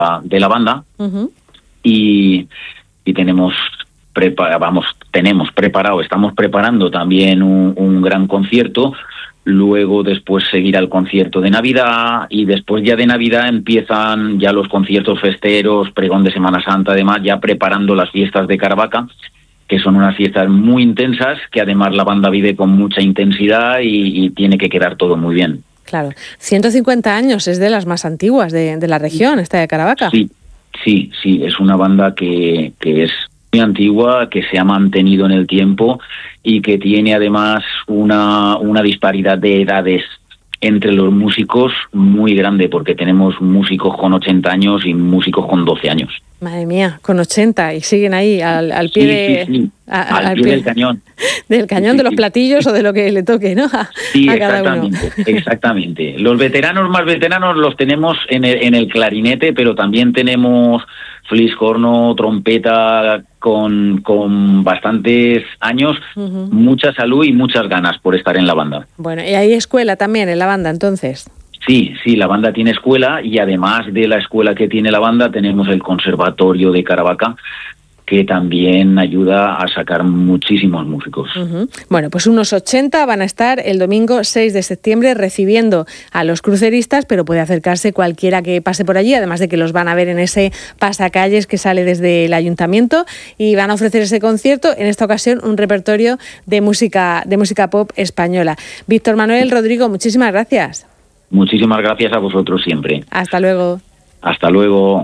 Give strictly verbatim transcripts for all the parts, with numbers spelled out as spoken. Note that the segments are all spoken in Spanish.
de la banda. Uh-huh. y, y tenemos, prepara, vamos, tenemos preparado, estamos preparando también un, un gran concierto. Luego después seguirá el concierto de Navidad y después ya de Navidad empiezan ya los conciertos festeros, pregón de Semana Santa, además ya preparando las fiestas de Caravaca, que son unas fiestas muy intensas, que además la banda vive con mucha intensidad y, y tiene que quedar todo muy bien. Claro, ciento cincuenta años, es de las más antiguas de, de la región, esta de Caravaca. Sí, sí, sí, es una banda que, que es muy antigua, que se ha mantenido en el tiempo y que tiene además una, una disparidad de edades entre los músicos muy grande, porque tenemos músicos con ochenta años y músicos con doce años. Madre mía, con ochenta y siguen ahí al, al pie, sí, de, sí, sí. A, al, al pie pie del cañón. Del cañón, sí, de los sí. platillos o de lo que le toque, ¿no? A, sí, a cada exactamente, uno. exactamente. Los veteranos más veteranos los tenemos en el, en el clarinete, pero también tenemos fliscorno, trompeta, con, con bastantes años, uh-huh. mucha salud y muchas ganas por estar en la banda. Bueno, ¿y hay escuela también en la banda entonces? Sí, sí, la banda tiene escuela y además de la escuela que tiene la banda tenemos el Conservatorio de Caravaca, que también ayuda a sacar muchísimos músicos. Uh-huh. Bueno, pues unos ochenta van a estar el domingo seis de septiembre recibiendo a los cruceristas, pero puede acercarse cualquiera que pase por allí, además de que los van a ver en ese pasacalles que sale desde el ayuntamiento y van a ofrecer ese concierto, en esta ocasión un repertorio de música, de música pop española. Víctor Manuel Rodrigo, muchísimas gracias. Muchísimas gracias a vosotros siempre. Hasta luego. Hasta luego.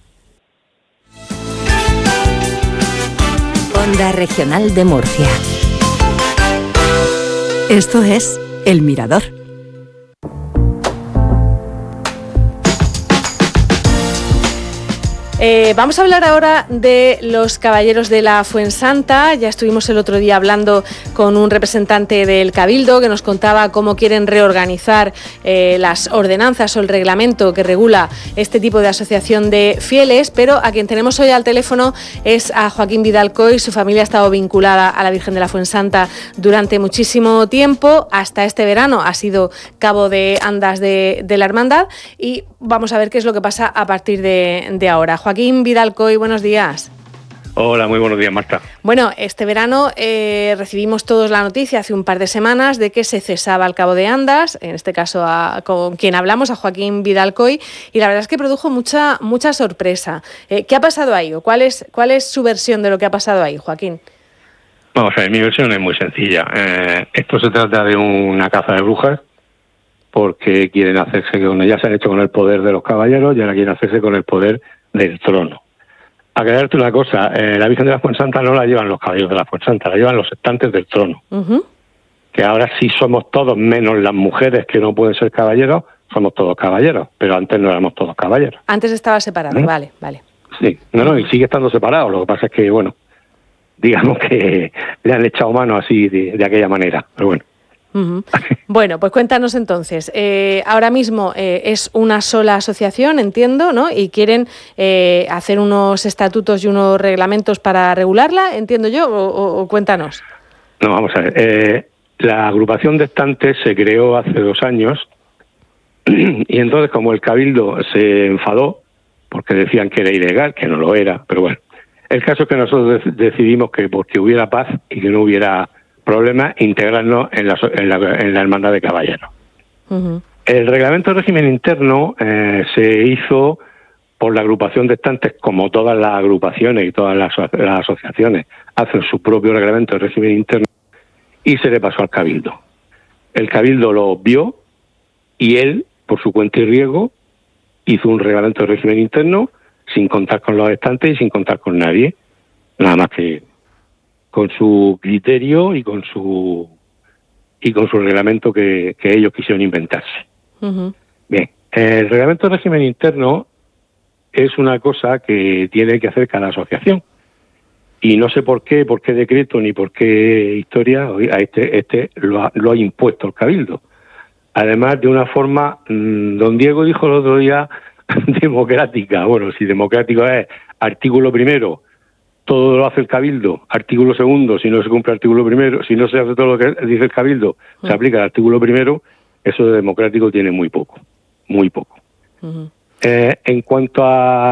Onda Regional de Murcia. Esto es El Mirador. Eh, vamos a hablar ahora de los Caballeros de la Fuensanta. Ya estuvimos el otro día hablando con un representante del Cabildo que nos contaba cómo quieren reorganizar eh, las ordenanzas o el reglamento que regula este tipo de asociación de fieles, pero a quien tenemos hoy al teléfono es a Joaquín Vidal Coy. Su familia ha estado vinculada a la Virgen de la Fuensanta durante muchísimo tiempo, hasta este verano ha sido cabo de andas de, de la hermandad y vamos a ver qué es lo que pasa a partir de, de ahora. Joaquín Vidal Coy, buenos días. Hola, muy buenos días, Marta. Bueno, este verano eh, recibimos todos la noticia hace un par de semanas de que se cesaba el cabo de andas, en este caso a, con quien hablamos, a Joaquín Vidal Coy, y la verdad es que produjo mucha mucha sorpresa. Eh, ¿Qué ha pasado ahí o cuál es, cuál es su versión de lo que ha pasado ahí, Joaquín? Vamos a ver, mi versión es muy sencilla. Eh, esto se trata de una caza de brujas, porque quieren hacerse con, ya se han hecho con el poder de los caballeros y ahora quieren hacerse con el poder del trono. Aclararte una cosa, eh, la Virgen de la Fuensanta no la llevan los caballeros de la Fuensanta, la llevan los estantes del trono. Uh-huh. Que ahora sí somos todos, menos las mujeres que no pueden ser caballeros, somos todos caballeros, pero antes no éramos todos caballeros. Antes estaba separado, ¿Eh? vale, vale. Sí, no, no, y sigue estando separado, lo que pasa es que, bueno, digamos que le han echado mano así de, de aquella manera, pero bueno. Uh-huh. Bueno, pues cuéntanos entonces, eh, ahora mismo eh, es una sola asociación, entiendo, ¿no? Y quieren eh, hacer unos estatutos y unos reglamentos para regularla, entiendo yo, o, o, o cuéntanos. No, vamos a ver, eh, la agrupación de estantes se creó hace dos años y entonces como el Cabildo se enfadó, porque decían que era ilegal, que no lo era, pero bueno, el caso es que nosotros de- decidimos que porque hubiera paz y que no hubiera problema, integrarnos en la, en la, en la hermandad de caballeros. Uh-huh. El reglamento de régimen interno eh, se hizo por la agrupación de estantes, como todas las agrupaciones y todas las, las asociaciones hacen su propio reglamento de régimen interno, y se le pasó al Cabildo. El Cabildo lo vio y él, por su cuenta y riesgo, hizo un reglamento de régimen interno sin contar con los estantes y sin contar con nadie, nada más que con su criterio y con su y con su reglamento que, que ellos quisieron inventarse. Uh-huh. Bien, el reglamento de régimen interno es una cosa que tiene que hacer cada asociación. Y no sé por qué, por qué decreto ni por qué historia, a este, este lo ha, lo ha impuesto el Cabildo. Además, de una forma, mmm, don Diego dijo el otro día, democrática. Bueno, si democrático es artículo primero, todo lo hace el Cabildo, artículo segundo, si no se cumple el artículo primero, si no se hace todo lo que dice el Cabildo, uh-huh. se aplica el artículo primero, eso de democrático tiene muy poco, muy poco. Uh-huh. Eh, en cuanto a